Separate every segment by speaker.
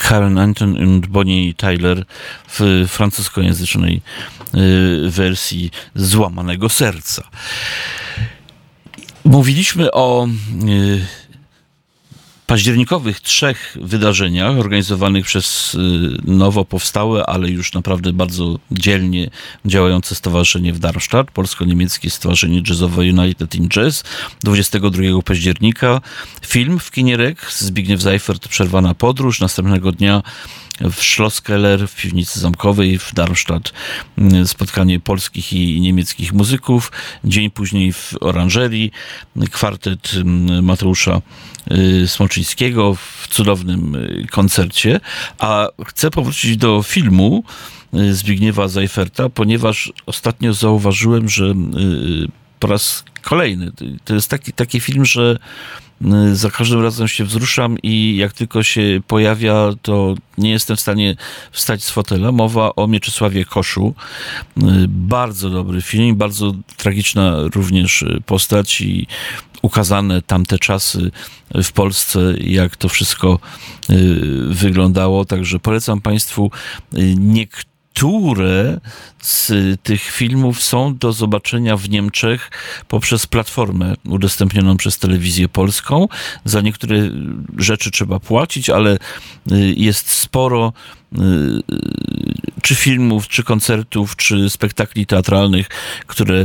Speaker 1: Karen Anton und Bonnie Tyler w francuskojęzycznej wersji Złamanego Serca. Mówiliśmy o październikowych 3 wydarzeniach organizowanych przez nowo powstałe, ale już naprawdę bardzo dzielnie działające stowarzyszenie w Darmstadt, polsko-niemieckie stowarzyszenie jazzowe United in Jazz. 22 października film w kinie Rek, Zbigniew Seifert, Przerwana podróż. Następnego dnia w Schlosskeller, w piwnicy zamkowej w Darmstadt spotkanie polskich i niemieckich muzyków. Dzień później w Oranżerii kwartet Mateusza Smolczyńskiego w cudownym koncercie. A chcę powrócić do filmu Zbigniewa Seiferta, ponieważ ostatnio zauważyłem, że po raz kolejny to jest taki film, że za każdym razem się wzruszam i jak tylko się pojawia, to nie jestem w stanie wstać z fotela. Mowa o Mieczysławie Koszu. Bardzo dobry film, bardzo tragiczna również postać i ukazane tamte czasy w Polsce, jak to wszystko wyglądało. Także polecam Państwu Niektóre z tych filmów są do zobaczenia w Niemczech poprzez platformę udostępnioną przez Telewizję Polską. Za niektóre rzeczy trzeba płacić, ale jest sporo czy filmów, czy koncertów, czy spektakli teatralnych, które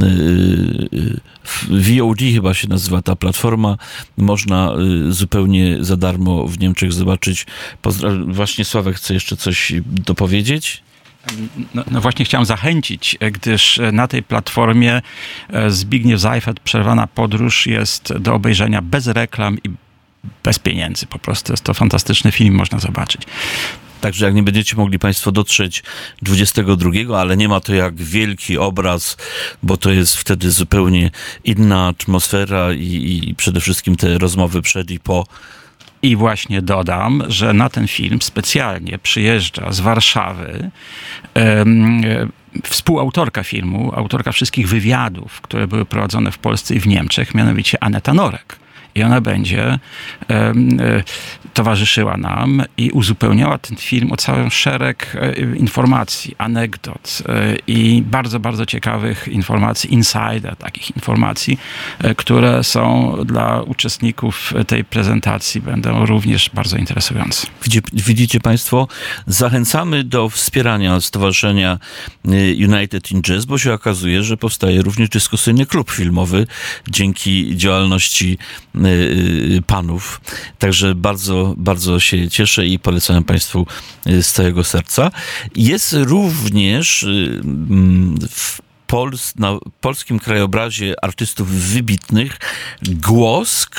Speaker 1: VOD chyba się nazywa ta platforma, można zupełnie za darmo w Niemczech zobaczyć. Właśnie Sławek chce jeszcze coś dopowiedzieć?
Speaker 2: No właśnie chciałem zachęcić, gdyż na tej platformie Zbigniew Seifert, Przerwana podróż jest do obejrzenia bez reklam i bez pieniędzy. Po prostu jest to fantastyczny film, można zobaczyć.
Speaker 1: Także jak nie będziecie mogli Państwo dotrzeć 22, ale nie ma to jak wielki obraz, bo to jest wtedy zupełnie inna atmosfera i przede wszystkim te rozmowy przed i po.
Speaker 2: I właśnie dodam, że na ten film specjalnie przyjeżdża z Warszawy współautorka filmu, autorka wszystkich wywiadów, które były prowadzone w Polsce i w Niemczech, mianowicie Aneta Norek. I ona będzie towarzyszyła nam i uzupełniała ten film o cały szereg informacji, anegdot i bardzo, bardzo ciekawych informacji, insider, takich informacji, które są dla uczestników tej prezentacji, będą również bardzo interesujące.
Speaker 1: Widzicie Państwo, zachęcamy do wspierania Stowarzyszenia United in Jazz, bo się okazuje, że powstaje również dyskusyjny klub filmowy dzięki działalności panów. Także bardzo, bardzo się cieszę i polecam Państwu z całego serca. Jest również na polskim krajobrazie artystów wybitnych głos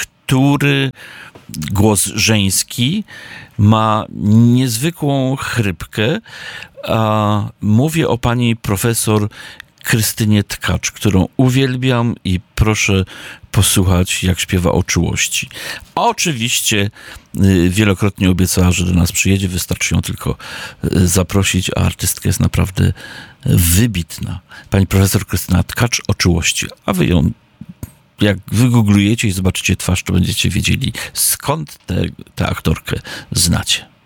Speaker 1: żeński ma niezwykłą chrypkę. A mówię o pani profesor Krystynie Tkacz, którą uwielbiam i proszę posłuchać, jak śpiewa o czułości. Oczywiście wielokrotnie obiecała, że do nas przyjedzie, wystarczy ją tylko zaprosić, a artystka jest naprawdę wybitna. Pani profesor Krystyna Tkacz o czułości, a wy ją, jak wygooglujecie i zobaczycie twarz, to będziecie wiedzieli, skąd tę aktorkę znacie.